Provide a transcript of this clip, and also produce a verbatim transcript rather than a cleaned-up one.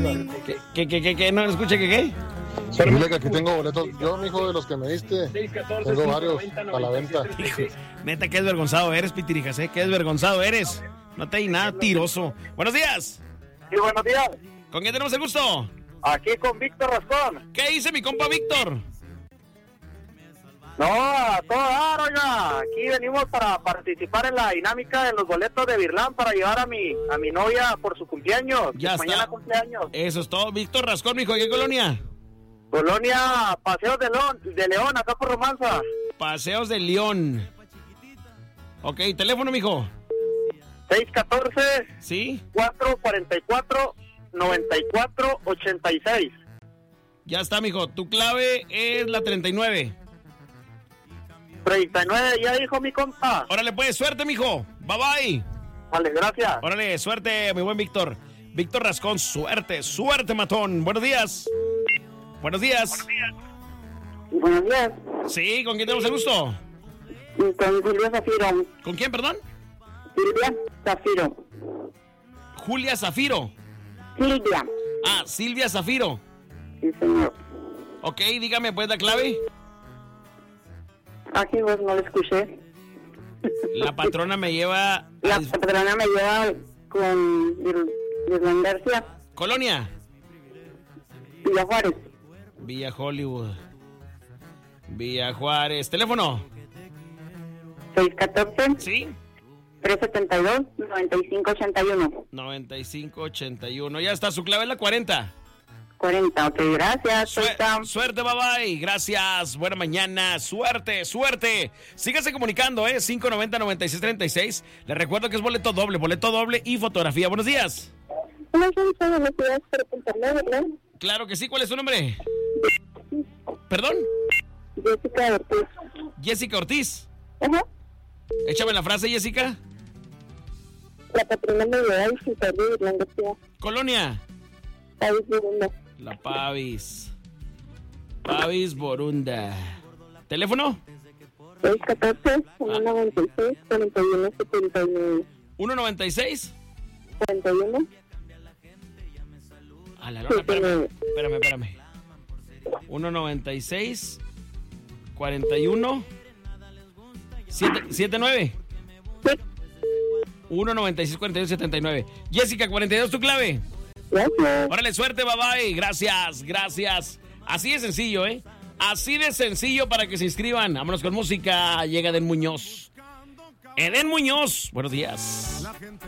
¿Qué, qué, qué, qué, qué? ¿No escuché qué qué? Dile que aquí tengo boletos. Yo, mijo, de los que me diste, tengo varios a la venta. Hijo, neta, qué desvergonzado eres, Pitirijas, ¿eh? Qué desvergonzado eres. No te hay nada tiroso. Buenos días. Sí, buenos días. ¿Con quién tenemos el gusto? Aquí con Víctor Rascón. ¿Qué dice mi compa Víctor? No, a todo dar, oiga. Aquí venimos para participar en la dinámica de los boletos de Virlán para llevar a mi a mi novia por su cumpleaños. Ya está. Mañana cumpleaños. Eso es todo. Víctor Rascón, mijo, ¿de qué colonia? Colonia Paseos de León, de León, acá por Romanza. Paseos de León. Ok, teléfono, mijo. seis uno cuatro, ¿Sí? cuatro cuatro cuatro, nueve cuatro ocho seis. Ya está, mijo. Tu clave es la treinta y nueve. treinta y nueve, ya dijo mi compa. Órale, pues, suerte, mijo. Bye, bye. Vale, gracias. Órale, suerte, mi buen Víctor. Víctor Rascón, suerte, suerte, matón. Buenos días. Buenos días. Buenos días. Sí, ¿con quién tenemos el gusto? Con Silvia Zafiro. ¿Con quién, perdón? Silvia Zafiro. Julia Zafiro. Silvia. Ah, Silvia Zafiro. Sí, señor. Ok, dígame, pues, la clave. Aquí vos no lo escuché. La patrona me lleva... La a... patrona me lleva con Virlán García. Colonia. Villa Juárez. Villa Hollywood. Villa Juárez. Teléfono. seis uno cuatro. Sí. tres siete dos, nueve cinco ocho uno. noventa y cinco ochenta y uno. Ya está, su clave es la cuarenta. cuarenta, ok, gracias. Suer- suerte, bye bye. Gracias, buena mañana. Suerte, suerte. Síganse comunicando, ¿eh? cinco nueve cero, nueve seis tres seis. Les recuerdo que es boleto doble, boleto doble y fotografía. Buenos días. Hola, soy de la ciudad para apuntarme, ¿verdad? Claro que sí. ¿Cuál es su nombre? ¿Perdón? Jessica Ortiz. Jessica Ortiz. Ajá. Échame la frase, Jessica. La patrona me lleva a visitar de Virlán García. Colonia. País Burunda. La Pavis. Pavis Borunda. ¿Teléfono? seis uno cuatro, uno nueve seis, cuatro uno siete nueve. uno noventa y seis. cuarenta y uno. A la lona, espérame, espérame, espérame. uno noventa y seis, cuarenta y uno, setenta y nueve. Sí. uno noventa y seis, cuarenta y uno, setenta y nueve. Jessica, cuarenta y dos, tu clave. Gracias. Órale, suerte, bye bye. Gracias, gracias. Así de sencillo, ¿eh? Así de sencillo para que se inscriban. Vámonos con música. Llega Eden Muñoz. Eden Muñoz. Buenos días.